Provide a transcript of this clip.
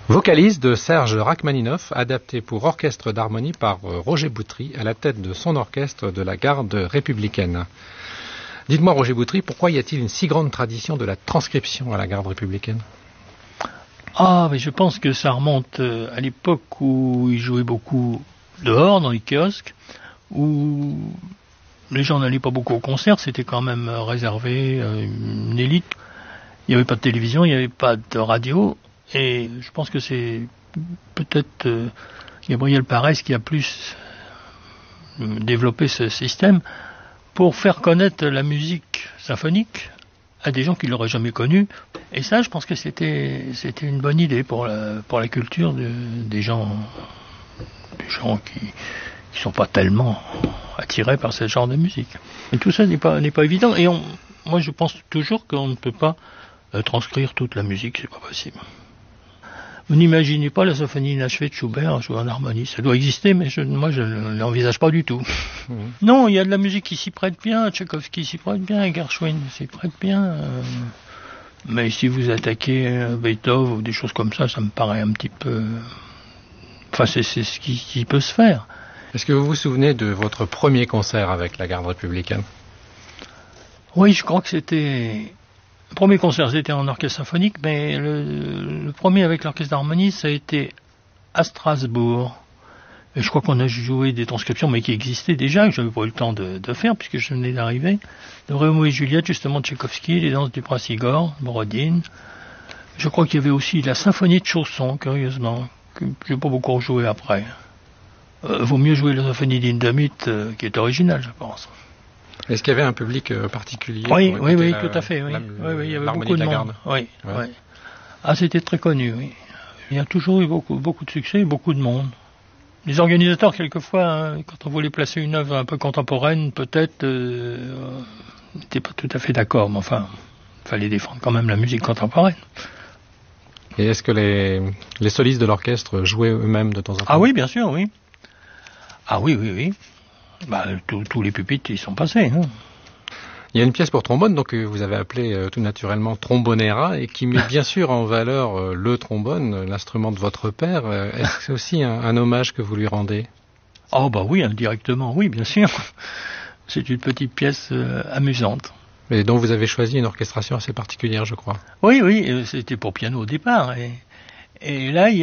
Vocalise de Serge Rachmaninoff, adapté pour orchestre d'harmonie par Roger Boutry, à la tête de son orchestre de la garde républicaine. Dites-moi, Roger Boutry, pourquoi y a-t-il une si grande tradition de la transcription à la garde républicaine ? Ah, mais je pense que ça remonte à l'époque où ils jouaient beaucoup dehors, dans les kiosques, où les gens n'allaient pas beaucoup au concert, c'était quand même réservé à une élite. Il n'y avait pas de télévision, il n'y avait pas de radio, et je pense que c'est peut-être Gabriel Parès qui a plus développé ce système pour faire connaître la musique symphonique à des gens qui ne l'auraient jamais connue. Et ça, je pense que c'était une bonne idée pour la culture des gens qui sont pas tellement attirés par ce genre de musique. Et tout ça n'est pas évident. Et moi, je pense toujours qu'on ne peut pas transcrire toute la musique, c'est pas possible. Vous n'imaginez pas la symphonie inachevée de Schubert jouée en harmonie. Ça doit exister, mais moi, je ne l'envisage pas du tout. Non, il y a de la musique qui s'y prête bien, Tchaïkovski s'y prête bien, Gershwin s'y prête bien. Mais si vous attaquez Beethoven ou des choses comme ça, ça me paraît un petit peu... Enfin, c'est ce qui peut se faire. Est-ce que vous vous souvenez de votre premier concert avec la garde républicaine ? Oui, je crois que c'était... Le premier concert, c'était en orchestre symphonique, mais le premier avec l'orchestre d'harmonie, ça a été à Strasbourg. Et je crois qu'on a joué des transcriptions, mais qui existaient déjà, que je n'avais pas eu le temps de faire, puisque je venais d'arriver. De Roméo et Juliette, justement, de Tchaïkovski, les danses du prince Igor, Borodine. Je crois qu'il y avait aussi la symphonie de Chausson, curieusement, que je n'ai pas beaucoup rejoué après. Vaut mieux jouer la symphonie d'Hindemith, qui est originale, je pense. Est-ce qu'il y avait un public particulier ? Oui, tout à fait, oui. Il y avait beaucoup de monde. Oui. Ah, c'était très connu, oui. Il y a toujours eu beaucoup de succès et beaucoup de monde. Les organisateurs, quelquefois, quand on voulait placer une œuvre un peu contemporaine, peut-être, n'étaient pas tout à fait d'accord, mais enfin, il fallait défendre quand même la musique contemporaine. Et est-ce que les solistes de l'orchestre jouaient eux-mêmes de temps en temps ? Ah oui, bien sûr, oui. Ah oui. Bah, tous les pupitres, ils sont passés. Hein. Il y a une pièce pour trombone, donc vous avez appelé tout naturellement Trombonera, et qui met bien sûr en valeur le trombone, l'instrument de votre père. Est-ce que c'est aussi un hommage que vous lui rendez ? Oh bah oui, indirectement, oui, bien sûr. C'est une petite pièce amusante. Et dont vous avez choisi une orchestration assez particulière, je crois. Oui, c'était pour piano au départ. Et là, il y a